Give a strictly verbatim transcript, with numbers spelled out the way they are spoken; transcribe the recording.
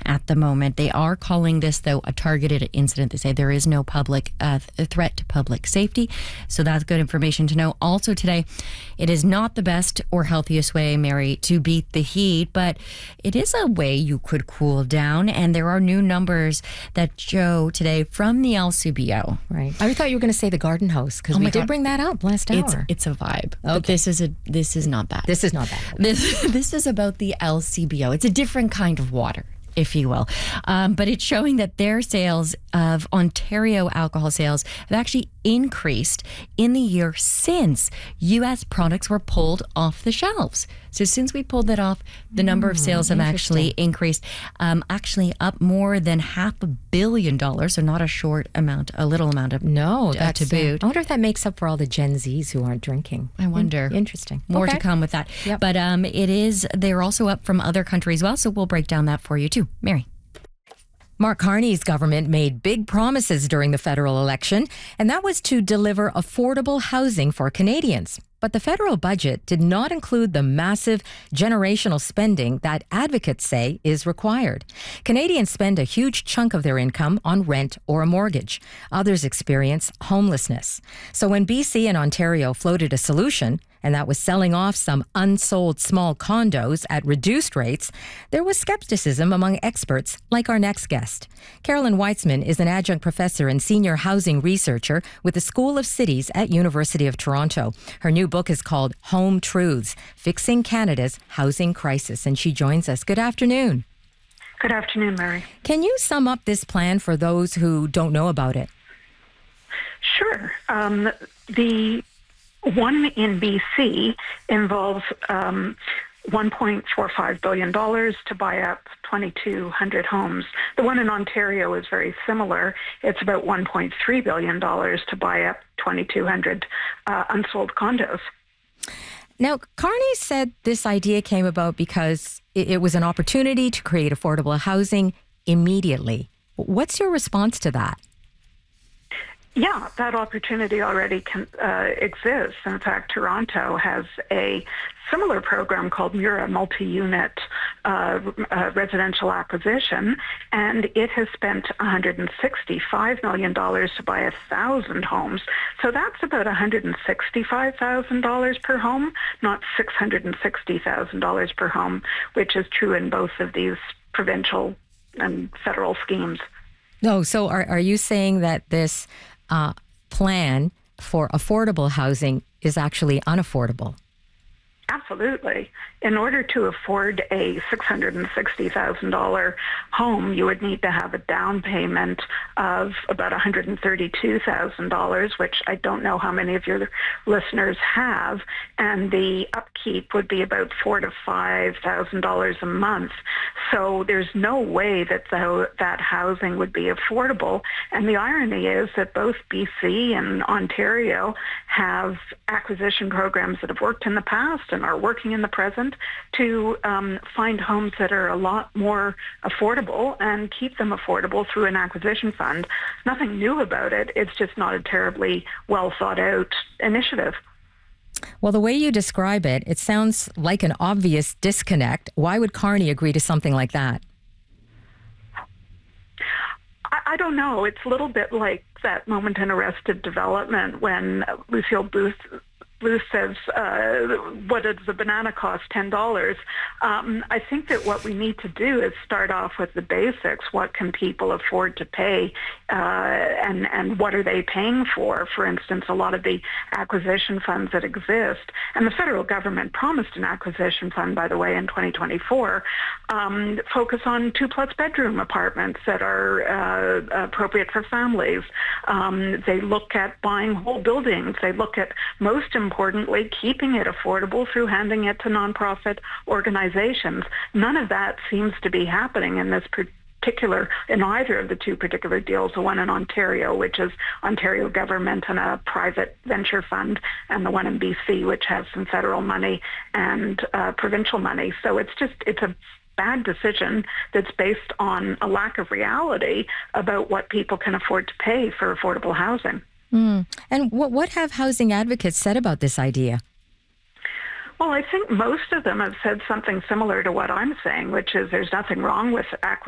at the moment. They are calling this, though, a targeted incident. They say there is no public uh, th- threat to public safety. So that's good information to know. Also today, it is not the best or healthiest way, Mary, to beat the heat, but it is a way you could cool down. And there are new numbers that show today from the L C B O. Right. I thought you were going to say the garden hose, because Oh we my did God. bring that up last It's hour. it's a vibe. Okay. But this is a this is not that. This is not that. This this is about the L C B O. It's a different kind of water, if you will. Um, but it's showing that their sales of Ontario alcohol sales have actually increased in the year since U S products were pulled off the shelves. So since we pulled that off, the number of sales have actually increased, um, actually up more than half a billion dollars. So not a short amount, a little amount of No, uh, that's to boot. I wonder if that makes up for all the Gen Zs who aren't drinking. I wonder. In- interesting. More Okay. to come with that. Yep. But um, it is, they're also up from other countries as well. So we'll break down that for you too. Mary. Mark Carney's government made big promises during the federal election, and that was to deliver affordable housing for Canadians. But the federal budget did not include the massive generational spending that advocates say is required. Canadians spend a huge chunk of their income on rent or a mortgage. Others experience homelessness. So when B C and Ontario floated a solution, and that was selling off some unsold small condos at reduced rates, there was skepticism among experts like our next guest. Carolyn Weitzman is an adjunct professor and senior housing researcher with the School of Cities at University of Toronto. Her new book is called Home Truths, Fixing Canada's Housing Crisis, and she joins us. Good afternoon. Good afternoon, Mary. Can you sum up this plan for those who don't know about it? Sure. Um, the one in B C involves um, one point four five billion dollars to buy up twenty-two hundred homes. The one in Ontario is very similar. It's about one point three billion dollars to buy up twenty-two hundred uh, unsold condos. Now, Carney said this idea came about because it, it was an opportunity to create affordable housing immediately. What's your response to that? Yeah, that opportunity already can, uh, exists. In fact, Toronto has a similar program called Mura Multi-Unit uh, uh, Residential Acquisition, and it has spent one hundred sixty-five million dollars to buy one thousand homes. So that's about one hundred sixty-five thousand dollars per home, not six hundred sixty thousand dollars per home, which is true in both of these provincial and federal schemes. No, so are, are you saying that this uh, plan for affordable housing is actually unaffordable? Absolutely. In order to afford a six hundred sixty thousand dollars home, you would need to have a down payment of about one hundred thirty-two thousand dollars, which I don't know how many of your listeners have, and the upkeep would be about four thousand to five thousand dollars a month. So there's no way that the, that housing would be affordable. And the irony is that both B C and Ontario have acquisition programs that have worked in the past and are working in the present to um, find homes that are a lot more affordable and keep them affordable through an acquisition fund. Nothing new about it. It's just not a terribly well thought out initiative. Well, the way you describe it, it sounds like an obvious disconnect. Why would Carney agree to something like that? I, I don't know. It's a little bit like that moment in Arrested Development when Lucille Booth Booth says, uh, what does the banana cost? ten dollars. Um, I think that what we need to do is start off with the basics. What can people afford to pay, uh, and, and what are they paying for? For instance, a lot of the acquisition funds that exist, and the federal government promised an acquisition fund, by the way, in twenty twenty-four, um, focus on two-plus bedroom apartments that are uh, appropriate for families. Um, they look at buying whole buildings. They look at, most importantly, keeping it affordable through handing it to nonprofit organizations. None of that seems to be happening in this particular, in either of the two particular deals, the one in Ontario, which is Ontario government and a private venture fund, and the one in B C, which has some federal money and uh, provincial money. So it's just, it's a bad decision that's based on a lack of reality about what people can afford to pay for affordable housing. Mm. And what, what have housing advocates said about this idea? Well, I think most of them have said something similar to what I'm saying, which is there's nothing wrong with acquisition